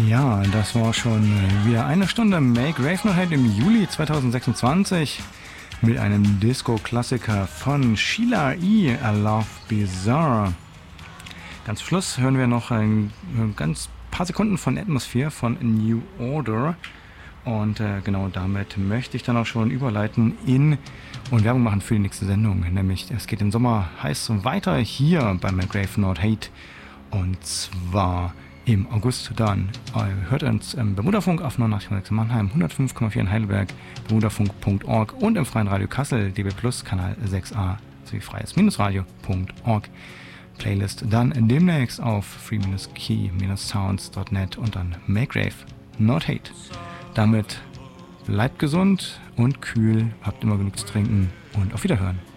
Ja, das war schon wieder eine Stunde Make Rave No Hate im Juli 2026 mit einem Disco-Klassiker von Sheila E. I Love Bizarre. Ganz zum Schluss hören wir noch ein ganz paar Sekunden von Atmosphere von New Order. Und genau damit möchte ich dann auch schon überleiten und Werbung machen für die nächste Sendung. Nämlich, es geht im Sommer heiß weiter hier bei Make Rave No Hate. Und zwar im August dann. Hört uns beim Bermudafunk auf 89,6 in Mannheim, 105,4 in Heidelberg, bermudafunk.org und im Freien Radio Kassel, DB Plus, Kanal 6a, sowie freies-radio.org. Playlist dann demnächst auf free-key-sounds.net und dann Make Rave Not Hate. Damit bleibt gesund und kühl, habt immer genug zu trinken und auf Wiederhören.